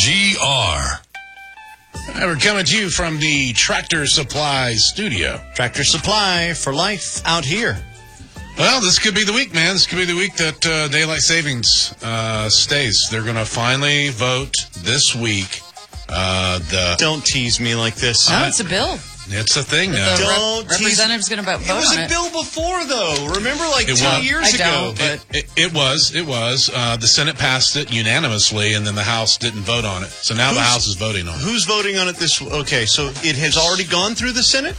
KLGR. We're coming to you from the Tractor Supply studio. Tractor Supply for life out here. Well, this could be the week, man. This could be the week that daylight savings stays. They're going to finally vote this week. Don't tease me like this. No, it's a bill. It's a thing now. Don't Representative's going to vote It was on a it. bill before, though. Remember, like It 2 was. years I ago. don't, but It was. The Senate passed it unanimously, and then the House didn't vote on it. So now the House is voting on it. Who's voting on it this? Okay, so it has already gone through the Senate,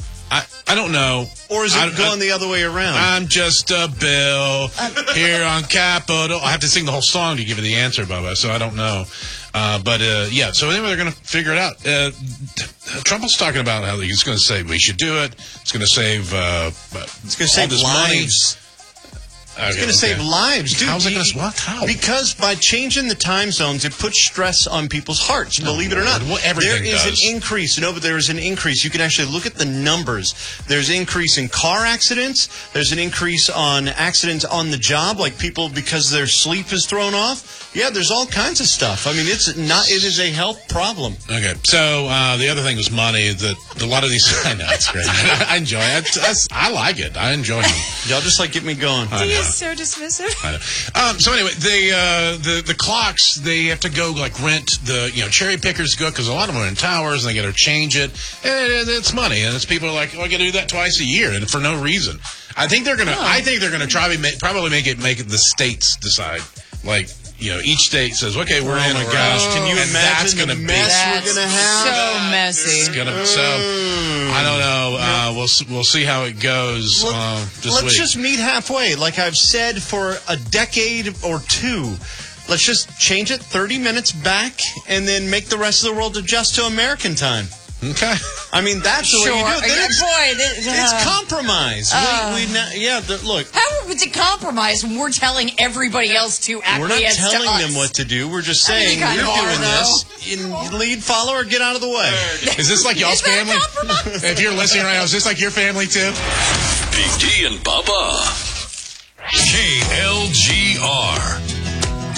I don't know. or is it going the other way around? I'm just a bill here on Capitol. I have to sing the whole song to give you the answer, Bubba, so I don't know. Yeah, so anyway, they're going to figure it out. Trump was talking about how he's going to say we should do it. It's going to save It's going to save lives. It's going to save lives, dude. How's it going to what? How? Because by changing the time zones, it puts stress on people's hearts, believe it or not. Well, everything there is does. an increase. No, but there is an increase. You can actually look at the numbers. There's an increase in car accidents. There's an increase on accidents on the job, like people because their sleep is thrown off. Yeah, there's all kinds of stuff. I mean, it is a health problem. Okay, so the other thing was money. That a lot of these, I know it's great. I enjoy it. I like it. I enjoy it. Y'all just like get me going. he is so dismissive. I know. So anyway, the clocks, they have to go like rent the cherry pickers go because a lot of them are in towers and they got to change it. And it's money, and it's people are like, I got to do that twice a year and for no reason. I think they're gonna. I think they're gonna probably make it the states decide. Like each state says, okay, we're in. Oh my gosh! Can you and imagine that's the gonna mess That's we're gonna have? so messy. It's gonna. So I don't know. We'll see how it goes this week. Let's just meet halfway, like I've said for a decade or two. Let's just change it 30 minutes back, and then make the rest of the world adjust to American time. Okay. I mean, that's the way you do it. Then it's compromise. Look. How is it compromise when we're telling everybody else to acquiesce We're not telling to us? them what to do. We're just saying I mean, we're you kinda doing are, this. In lead, follower, get out of the way. Is this like y'all's Is that family? compromise? If you're listening right now, is this like your family too? Big D and Bubba. KLGR.